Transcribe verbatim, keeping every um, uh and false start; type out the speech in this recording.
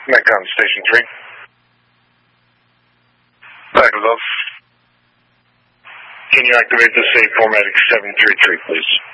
Mecon Station three. Back above. Can you activate the save formatting seven three three, please?